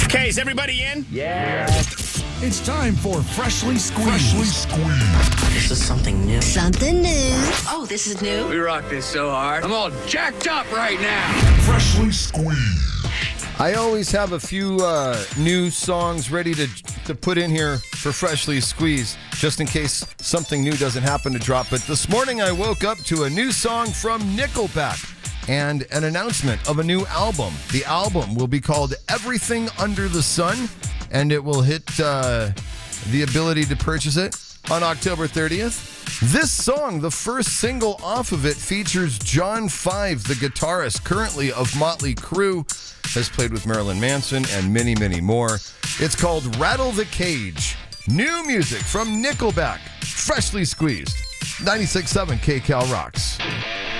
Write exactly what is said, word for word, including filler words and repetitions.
Okay, is everybody in? Yeah. It's time for Freshly Squeezed. Freshly Squeezed. This is something new. Something new. Oh, this is new? We rock this so hard. I'm all jacked up right now. Freshly Squeezed. I always have a few uh, new songs ready to to put in here for Freshly Squeezed, just in case something new doesn't happen to drop. But this morning I woke up to a new song from Nickelback and an announcement of a new album. The album will be called Everything Under the Sun, and it will hit uh, the ability to purchase it on October thirtieth. This song, the first single off of it, features John Five, the guitarist currently of Motley Crue, has played with Marilyn Manson and many, many more. It's called Rattle the Cage. New music from Nickelback, Freshly Squeezed. ninety-six point seven K Cal Rocks.